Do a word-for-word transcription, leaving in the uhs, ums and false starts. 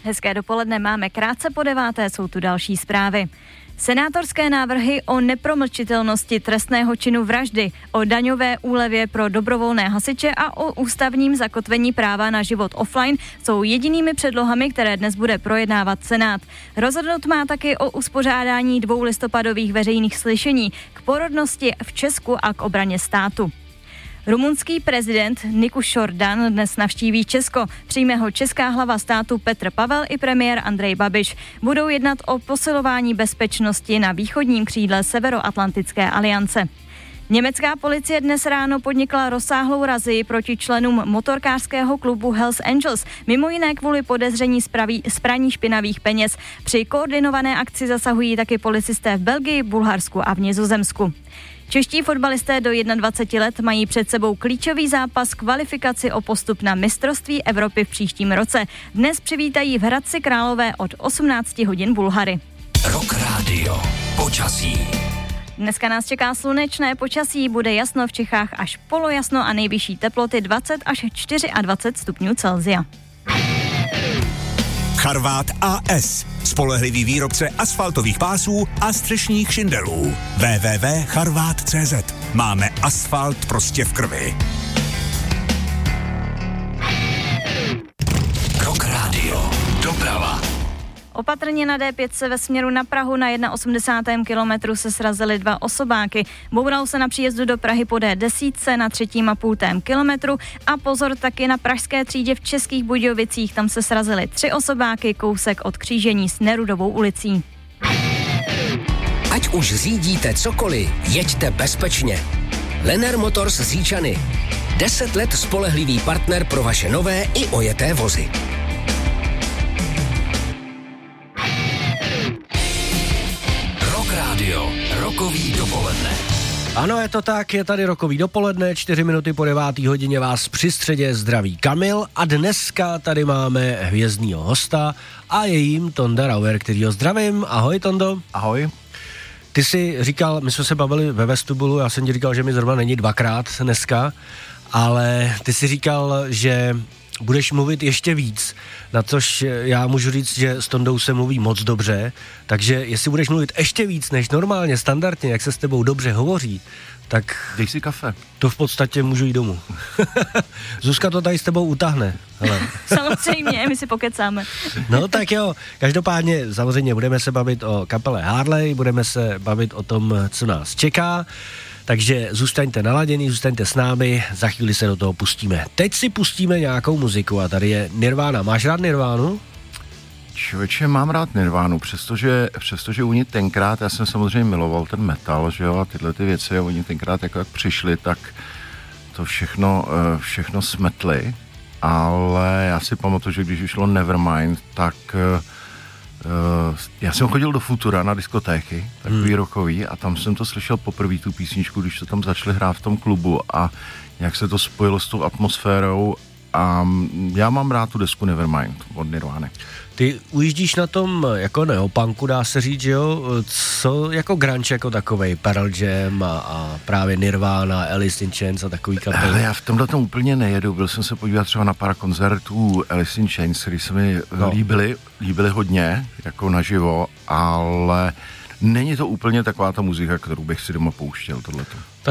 Hezké dopoledne, máme krátce po deváté, jsou tu další zprávy. Senátorské návrhy o nepromlčitelnosti trestného činu vraždy, o daňové úlevě pro dobrovolné hasiče a o ústavním zakotvení práva na život offline jsou jedinými předlohami, které dnes bude projednávat Senát. Rozhodnout má taky o uspořádání dvou listopadových veřejných slyšení k porodnosti v Česku a k obraně státu. Rumunský prezident Nikuš Šordan dnes navštíví Česko. Přijme ho česká hlava státu Petr Pavel i premiér Andrej Babiš. Budou jednat o posilování bezpečnosti na východním křídle Severoatlantické aliance. Německá policie dnes ráno podnikla rozsáhlou razii proti členům motorkářského klubu Hells Angels, mimo jiné kvůli podezření z, praví, z praní špinavých peněz. Při koordinované akci zasahují taky policisté v Belgii, Bulharsku a v Nizozemsku. Čeští fotbalisté do dvaceti jedna let mají před sebou klíčový zápas kvalifikaci o postup na mistrovství Evropy v příštím roce. Dnes přivítají v Hradci Králové od osmnácti hodin Bulhary. Rock Radio. Počasí. Dneska nás čeká slunečné počasí, bude jasno v Čechách až polojasno a nejvyšší teploty dvacet až dvacet čtyři stupňů Celsia. Charvát A S. Spolehlivý výrobce asfaltových pásů a střešních šindelů. w w w tečka charvát tečka cé zet. Máme asfalt prostě v krvi. Rock Radio. Doprava. Opatrně na dé pět ve směru na Prahu na osmdesátém prvním kilometru se srazily dva osobáky. Boural se na příjezdu do Prahy po dé deset na třetím a půltém kilometru a pozor taky na pražské třídě v Českých Budějovicích. Tam se srazily tři osobáky, kousek od křížení s Nerudovou ulicí. Ať už řídíte cokoliv, jeďte bezpečně. Lenner Motors z Říčany. Deset let spolehlivý partner pro vaše nové i ojeté vozy. Radio, rokový dopoledne. Ano, je to tak, je tady rokový dopoledne, čtyři minuty po devátý hodině vás při středě zdraví Kamil a dneska tady máme hvězdnýho hosta a je jím Tonda Rauer, kterýho zdravím. Ahoj, Tondo. Ahoj. Ty jsi říkal, my jsme se bavili ve vestibulu, já jsem ti říkal, že mi zrovna není dvakrát dneska, ale ty jsi říkal, že budeš mluvit ještě víc, na což já můžu říct, že s Tondou se mluví moc dobře, takže jestli budeš mluvit ještě víc než normálně, standardně, jak se s tebou dobře hovoří, tak... Dej si kafe. To v podstatě můžu jít domů. Zuzka to tady s tebou utáhne. Hele. Samozřejmě, my si pokecáme. No tak jo, každopádně samozřejmě budeme se bavit o kapele Harley, budeme se bavit o tom, co nás čeká. Takže zůstaňte naladěný, zůstaňte s námi, za chvíli se do toho pustíme. Teď si pustíme nějakou muziku a tady je Nirvana. Máš rád Nirvánu? Člověče, mám rád Nirvánu, přestože, přestože u ní tenkrát, já jsem samozřejmě miloval ten metal, že jo, a tyhle ty věci, a oni tenkrát jako jak přišli, tak to všechno, všechno smetli, ale já si pamatuju, že když vyšlo Nevermind, tak... Uh, já jsem chodil do Futura na diskotéky, takový hmm. rockový, a tam jsem to slyšel poprvé tu písničku, když to tam začali hrát v tom klubu a jak se to spojilo s tou atmosférou a já mám rád tu desku Nevermind od Nirvány. Ty ujíždíš na tom jako neopunku, dá se říct, že jo? Co jako grunge jako takovej, Pearl Jam a, a právě Nirvana, Alice in Chains a takový kapely? Já v tomhle tom úplně nejedu, byl jsem se podívat třeba na pár koncertů Alice in Chains, který se mi no. líbily, líbily hodně, jako naživo, ale není to úplně taková ta muzika, kterou bych si doma pouštěl, tohleto.